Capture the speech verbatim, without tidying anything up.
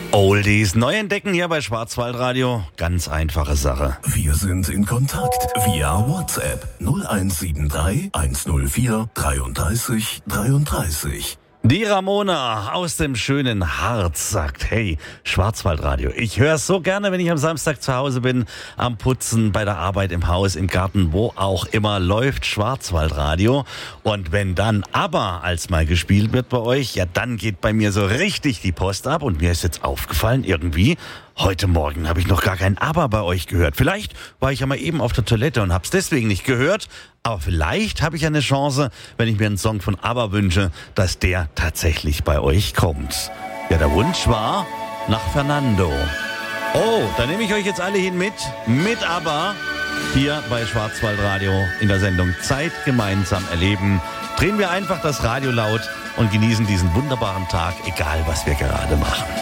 Oldies neu entdecken hier bei Schwarzwaldradio. Ganz einfache Sache. Wir sind in Kontakt via WhatsApp null eins sieben drei eins null vier dreiunddreißig dreiunddreißig. Die Ramona aus dem schönen Harz sagt, hey, Schwarzwaldradio, ich höre es so gerne, wenn ich am Samstag zu Hause bin, am Putzen, bei der Arbeit, im Haus, im Garten, wo auch immer, läuft Schwarzwaldradio. Und wenn dann ABBA als mal gespielt wird bei euch, ja, dann geht bei mir so richtig die Post ab. Und mir ist jetzt aufgefallen, irgendwie, heute Morgen habe ich noch gar kein ABBA bei euch gehört. Vielleicht war ich ja mal eben auf der Toilette und habe es deswegen nicht gehört. Aber vielleicht habe ich ja eine Chance, wenn ich mir einen Song von ABBA wünsche, dass der tatsächlich bei euch kommt. Ja, der Wunsch war nach Fernando. Oh, da nehme ich euch jetzt alle hin mit, mit ABBA, hier bei Schwarzwaldradio in der Sendung Zeit gemeinsam erleben. Drehen wir einfach das Radio laut und genießen diesen wunderbaren Tag, egal was wir gerade machen.